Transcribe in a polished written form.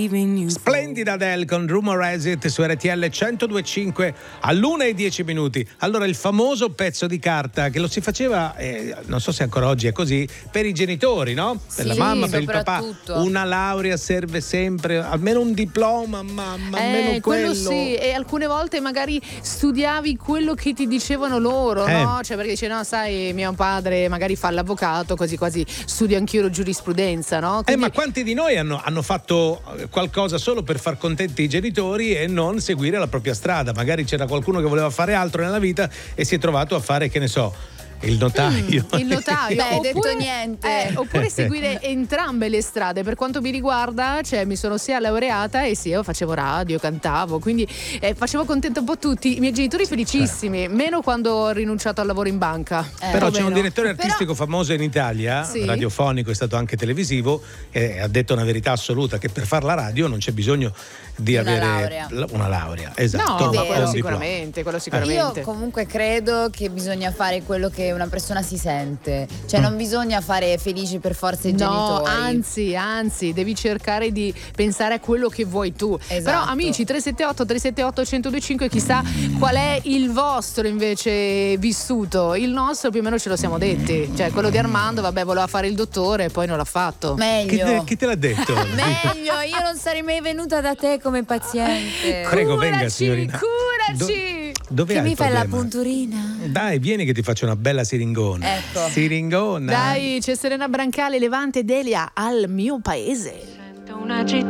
Splendida Adele con Rumor Has It su RTL 102.5 all'1:10. Allora, il famoso pezzo di carta che lo si faceva, non so se ancora oggi è così, per i genitori, no? Per la mamma, per il papà. Una laurea serve sempre, almeno un diploma, mamma, almeno quello. Sì, e alcune volte magari studiavi quello che ti dicevano loro, no? Cioè, perché dice, no, sai, mio padre magari fa l'avvocato, così quasi studio anch'io giurisprudenza, no? Quindi... ma quanti di noi hanno fatto qualcosa solo per far contenti i genitori e non seguire la propria strada? Magari c'era qualcuno che voleva fare altro nella vita e si è trovato a fare, che ne so, il notaio. Il notaio. Beh, hai detto niente. Oppure seguire entrambe le strade. Per quanto mi riguarda, cioè, mi sono sia laureata e sia facevo radio, cantavo, quindi facevo contento un po' tutti. I miei genitori felicissimi, meno quando ho rinunciato al lavoro in banca. Però c'è un direttore artistico famoso in Italia, radiofonico, è stato anche televisivo, ha detto una verità assoluta, che per fare la radio non c'è bisogno di avere una laurea. Esatto. No, ma quello sicuramente. Io comunque credo che bisogna fare quello che una persona si sente, cioè non bisogna fare felici per forza i genitori. Anzi, devi cercare di pensare a quello che vuoi tu. Esatto. Però amici, 378-378-1025, chissà qual è il vostro invece vissuto. Il nostro più o meno ce lo siamo detti, cioè quello di Armando, vabbè, voleva fare il dottore e poi non l'ha fatto. Meglio. Chi te l'ha detto? Meglio, io non sarei mai venuta da te come paziente. Prego, venga, signorina. Curaci! Dove che hai mi fai la problema? punturina? Dai, vieni che ti faccio una bella siringona. Ecco. Siringona. Dai, c'è Serena Brancale, Levante, Delia, al mio paese. Una città